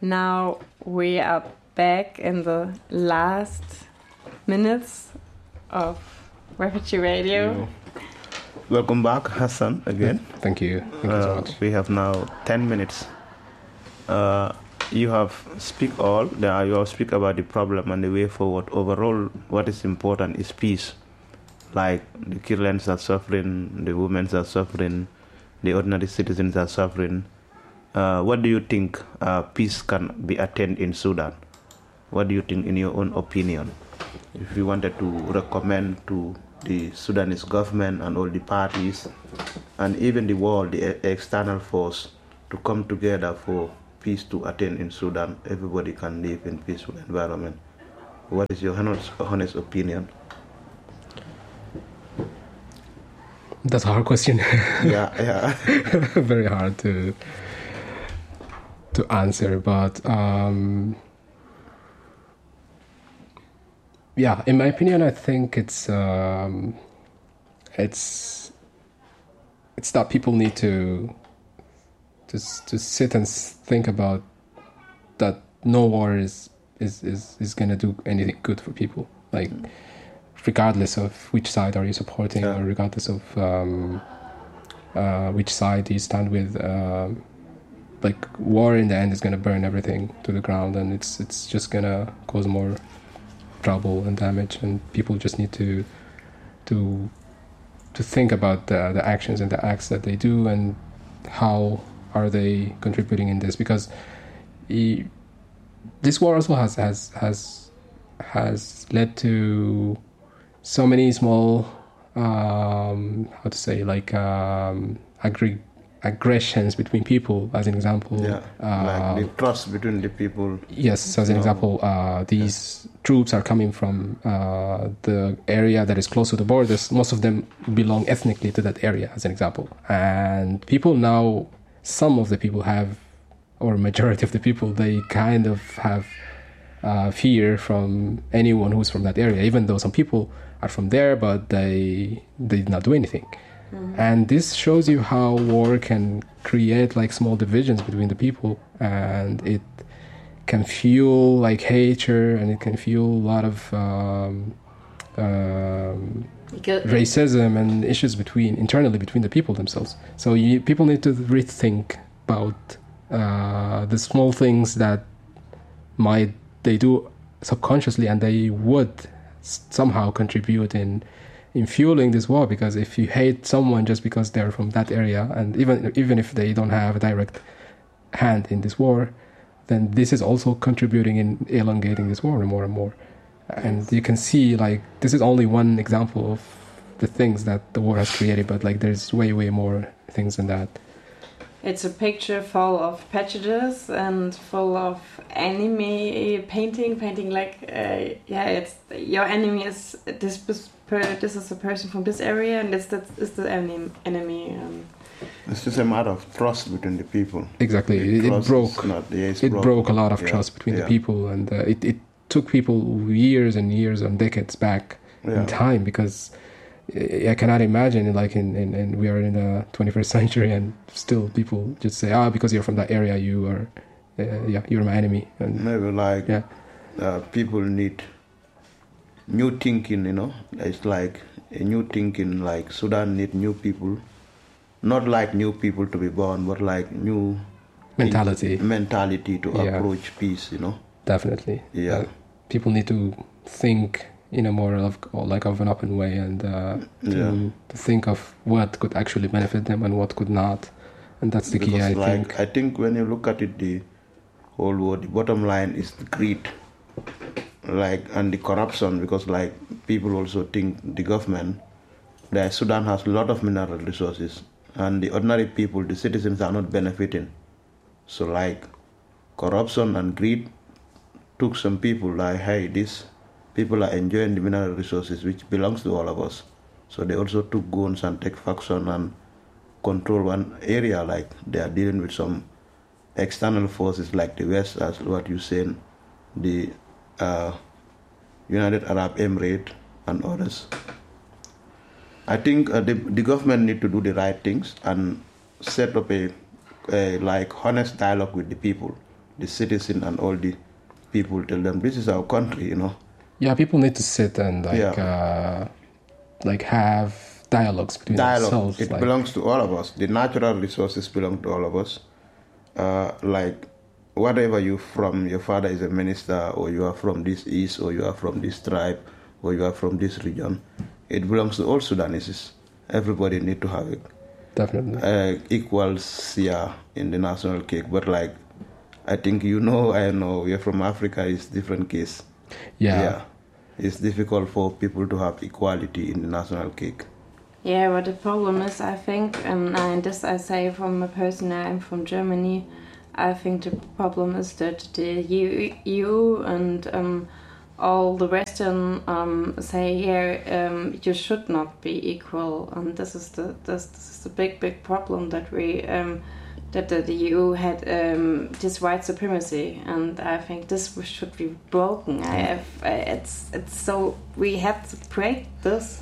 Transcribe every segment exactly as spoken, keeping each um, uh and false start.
Now we are back in the last minutes of Refugee Radio. Yeah. Welcome back, Hassan, again. Thank you. Thank uh, you so much. We have now ten minutes. Uh, you have speak all. You have speak about the problem and the way forward. Overall, what is important is peace. Like the Kirlians are suffering, the women are suffering, the ordinary citizens are suffering. Uh, what do you think uh, peace can be attained in Sudan? What do you think, in your own opinion? If you wanted to recommend to the Sudanese government and all the parties, and even the world, the external force, to come together for peace to attain in Sudan, everybody can live in peaceful environment. What is your honest, honest opinion? That's a hard question. Yeah, yeah. Very hard to to answer, but um, yeah, in my opinion, I think it's um, it's it's that people need to to to sit and think about that no war is is is, is going to do anything good for people, like regardless of which side are you supporting, yeah. or regardless of um, uh, which side you stand with. Um, like war in the end is going to burn everything to the ground, and it's it's just going to cause more trouble and damage, and people just need to to to think about the, the actions and the acts that they do, and how are they contributing in this, because he, this war also has has has has led to so many small um how to say like um agri aggressions between people, as an example. Yeah, uh, like the trust between the people. Yes, as an example, uh, these yeah. troops are coming from uh, the area that is close to the borders. Most of them belong ethnically to that area, as an example. And people now, some of the people have, or majority of the people, they kind of have uh, fear from anyone who's from that area, even though some people are from there, but they, they did not do anything. And this shows you how war can create like small divisions between the people, and it can fuel like hatred, and it can fuel a lot of um, um, racism and issues between internally between the people themselves. So you, people need to rethink about uh, the small things that might they do subconsciously, and they would somehow contribute in. in fueling this war, because if you hate someone just because they're from that area, and even even if they don't have a direct hand in this war, then this is also contributing in elongating this war more and more. And you can see, like, this is only one example of the things that the war has created, but like there's way way more things than that. It's a picture full of prejudice and full of enemy painting, painting like, uh, yeah, it's your enemy is this this is a person from this area, and this that is the enemy. enemy um. It's just a matter of trust between the people. Exactly, it, it broke. Not, yeah, it broke. broke a lot of yeah. trust between yeah. the people, and uh, it it took people years and years and decades back yeah. in time, because I cannot imagine like in, in, in we are in the twenty-first century and still people just say, ah, because you're from that area, you are, uh, yeah, you're my enemy. And maybe like yeah. uh, people need new thinking, you know. It's like a new thinking. Like Sudan need new people, not like new people to be born, but like new mentality, mentality to yeah. approach peace, you know. Definitely. Yeah. Uh, people need to think in a more of, like of an open way, and uh, to, yeah. to think of what could actually benefit them and what could not, and that's the because key. I like, think. I think when you look at it, the whole world, the bottom line is the greed, like, and the corruption, because like people also think the government, that Sudan has a lot of mineral resources, and the ordinary people, the citizens, are not benefiting. So like corruption and greed took some people like, hey, this. People are enjoying the mineral resources which belongs to all of us. So they also took guns and take faction and control one area, like they are dealing with some external forces like the West, as what you said, the uh, United Arab Emirates and others. I think uh, the, the government need to do the right things and set up a, a like honest dialogue with the people. the citizen and all the people, tell them this is our country, you know. Yeah, people need to sit and like Yeah. uh, like have dialogues between Dialogue. themselves. It like, belongs to all of us. The natural resources belong to all of us. Uh, like whatever you from, your father is a minister, or you are from this east, or you are from this tribe, or you are from this region. It belongs to all Sudanese. Everybody need to have it. Definitely. Uh, equal share in the national cake. But like, I think you know, I know, we are from Africa. It's different case. Yeah. Yeah. It's difficult for people to have equality in the national cake. Yeah, but the problem is, I think, um, and this I say from a person, I'm from Germany, I think the problem is that the E U and um, all the Western um, say here, um, you should not be equal, and this is the this, this is the big big problem that we um, that the, the E U had um, this white supremacy, and I think this should be broken. I have, it's it's so we have to break this.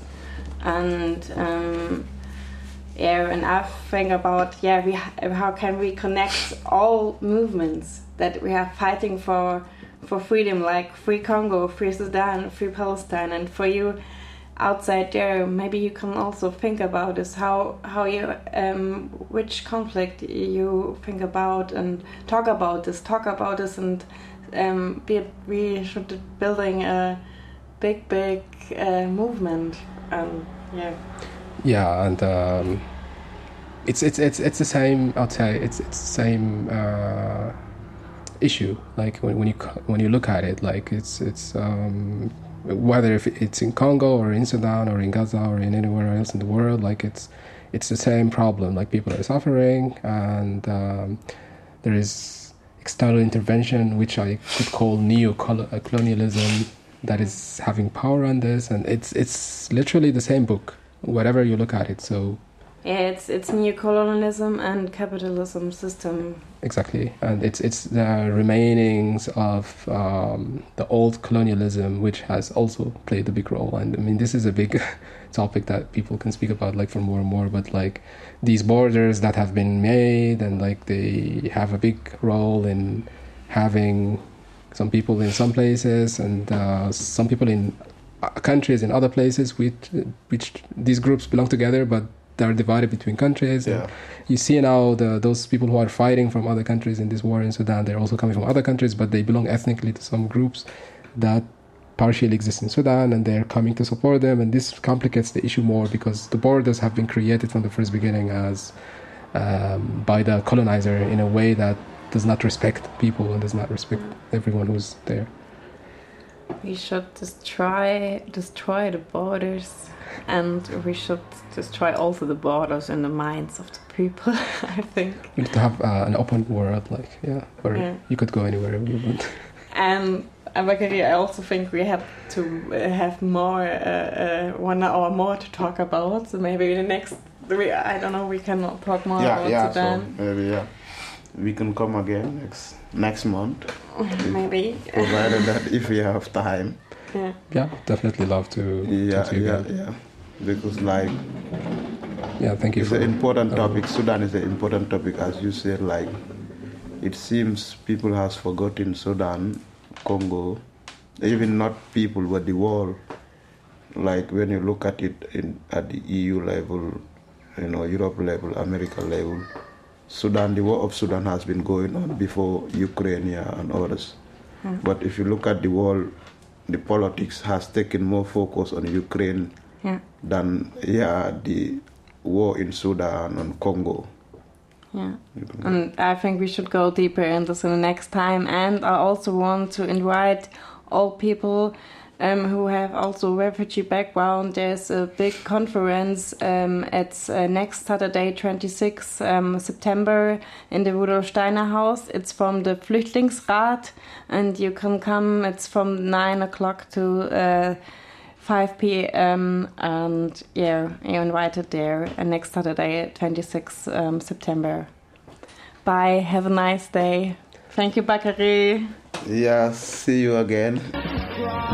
And um, yeah, and I think about yeah, we how can we connect all movements that we are fighting for for freedom, like Free Congo, Free Sudan, Free Palestine, and for you outside there, maybe you can also think about this how how you um, which conflict you think about and talk about this, talk about this, and um, be, we should be building a big big uh, movement. Um, yeah. Yeah, and um, it's it's it's it's the same. I'll say it's it's the same uh, issue. Like when, when you when you look at it, like it's it's um, whether if it's in Congo or in Sudan or in Gaza or in anywhere else in the world, like it's it's the same problem. Like people are suffering, and um, there is external intervention, which I could call neo-colonialism, that is having power on this, and it's it's literally the same book, whatever you look at it. So yeah, it's it's neocolonialism and capitalism system. Exactly, and it's it's the remainings of um, the old colonialism, which has also played a big role. And I mean, this is a big topic that people can speak about, like, for more and more. But like these borders that have been made, and like they have a big role in having some people in some places and uh, some people in uh, countries in other places, which which these groups belong together, but they're divided between countries. Yeah. And you see now the those people who are fighting from other countries in this war in Sudan, they're also coming from other countries, but they belong ethnically to some groups that partially exist in Sudan, and they're coming to support them. And this complicates the issue more, because the borders have been created from the first beginning as um, by the colonizer in a way that does not respect people and does not respect everyone who's there. We should destroy destroy the borders, and we should destroy also the borders in the minds of the people. I think We need to have uh, an open world, like yeah, where Yeah. you could go anywhere you want. And Bakari, I also think we have to uh, have more uh, uh, one hour more to talk about. So maybe the next, we, I don't know, we can talk more Yeah, about yeah. Sudan. So maybe yeah, we can come again next next month, Maybe. provided that if we have time. Yeah. Yeah, definitely love to Yeah, talk to you yeah, again. yeah. Because like Yeah, thank you. it's for an important topic. Sudan is an important topic, as you said. Like it seems people has forgotten Sudan, Congo, even not people but the world. Like when you look at it in at the E U level, you know, Europe level, America level, Sudan, the war of Sudan has been going on before Ukraine yeah, and others. Mm. But if you look at the world, the politics has taken more focus on Ukraine Yeah. than yeah the war in Sudan and Congo. Yeah. And I think we should go deeper in this in the next time. And I also want to invite all people um, who have also refugee background. There's a big conference. Um, it's uh, next Saturday, twenty-sixth um, September, in the Rudolf Steiner House. It's from the Flüchtlingsrat, and you can come. It's from nine o'clock to uh, five p.m. and yeah, you're invited there. And next Saturday, twenty-sixth um, September. Bye. Have a nice day. Thank you, Bakari. Yeah, see you again.